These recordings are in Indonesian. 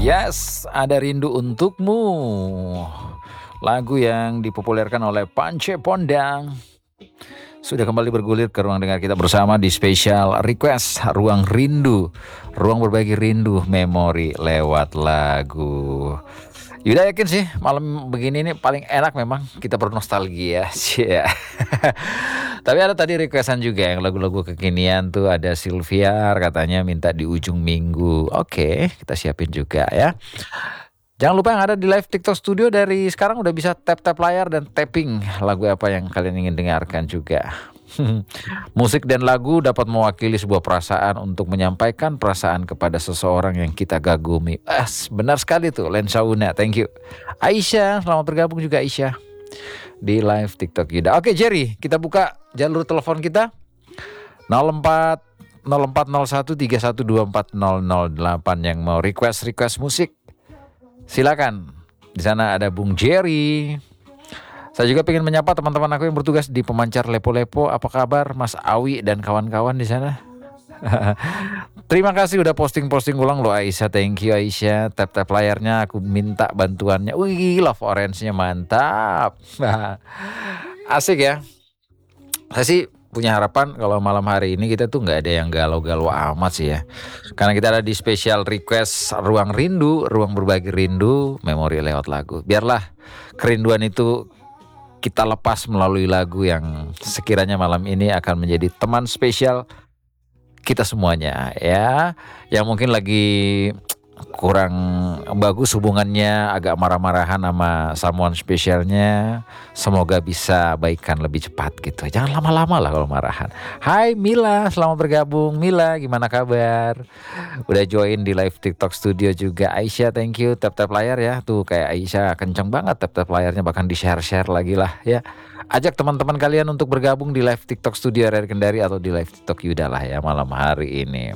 Yes, ada rindu untukmu. Lagu yang dipopulerkan oleh Pance Pondang. Sudah kembali bergulir ke ruang dengar kita bersama di spesial request Ruang Rindu. Ruang berbagi rindu memori lewat lagu. Yuda yakin sih malam begini ini paling enak memang kita bernostalgia sih ya. Tapi ada tadi requestan juga yang lagu-lagu kekinian tuh, ada Sylvia katanya minta di ujung minggu. Oke, kita siapin juga ya. Jangan lupa yang ada di live TikTok Studio dari sekarang udah bisa tap-tap layar dan tapping lagu apa yang kalian ingin dengarkan juga. Musik dan lagu dapat mewakili sebuah perasaan untuk menyampaikan perasaan kepada seseorang yang kita kagumi. Benar sekali tuh Lensa Una, thank you. Aisyah, selamat bergabung juga Aisyah di live TikTok Yuda. Oke Jerry, kita buka jalur telepon kita 04 0401 3124 008 yang mau request musik. Silakan. Di sana ada Bung Jerry. Saya juga pengen menyapa teman-teman aku yang bertugas di pemancar Lepo-Lepo. Apa kabar Mas Awi dan kawan-kawan di sana? Terima kasih udah posting ulang loh Aisyah. Thank you Aisyah. Tap-tap layarnya aku minta bantuannya. Wih, love orange-nya mantap. Asik ya. Saya sih punya harapan kalau malam hari ini kita tuh nggak ada yang galau-galau amat sih ya. Karena kita ada di spesial request Ruang Rindu, ruang berbagi rindu, memori lewat lagu. Biarlah kerinduan itu kita lepas melalui lagu yang sekiranya malam ini akan menjadi teman spesial kita semuanya ya. Yang mungkin lagi kurang bagus hubungannya, agak marah-marahan sama someone spesialnya, semoga bisa baikan lebih cepat gitu. Jangan lama-lama lah kalau marahan. Hai Mila, selamat bergabung. Mila, gimana kabar? Udah join di live TikTok Studio juga. Aisyah, thank you. Tap-tap layar ya. Tuh kayak Aisyah kenceng banget tap-tap layarnya, bahkan di-share lagi lah ya. Ajak teman-teman kalian untuk bergabung di live TikTok Studio RRI Kendari atau di live TikTok Yuda lah ya malam hari ini.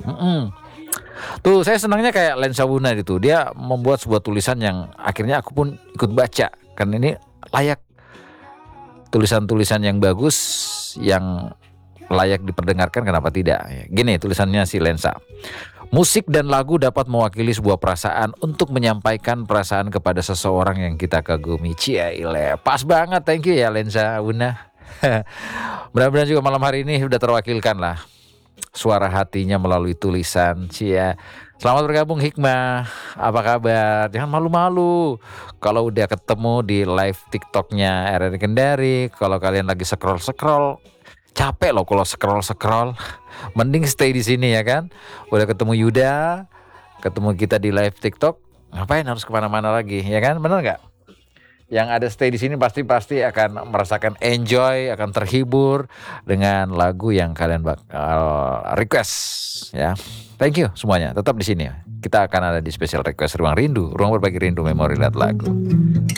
Tuh saya senangnya kayak Lensa Buna gitu. Dia membuat sebuah tulisan yang akhirnya aku pun ikut baca. Kan ini layak tulisan-tulisan yang bagus, yang layak diperdengarkan, kenapa tidak? Gini tulisannya si Lensa. Musik dan lagu dapat mewakili sebuah perasaan untuk menyampaikan perasaan kepada seseorang yang kita kagumi. Ciaile, pas banget, thank you ya Lensa Buna. Mudah-mudahan juga malam hari ini sudah terwakilkan lah suara hatinya melalui tulisan. Cia. Selamat bergabung Hikmah. Apa kabar? Jangan malu-malu. Kalau udah ketemu di live TikToknya RRI Kendari, kalau kalian lagi scroll, capek loh kalau scroll. Mending stay di sini ya kan. Udah ketemu Yuda, ketemu kita di live TikTok, ngapain harus kemana-mana lagi ya kan? Bener nggak? Yang ada stay di sini pasti akan merasakan enjoy, akan terhibur dengan lagu yang kalian bakal request ya. Thank you semuanya. Tetap di sini. Kita akan ada di special request Ruang Rindu, ruang berbagi rindu memori lewat lagu.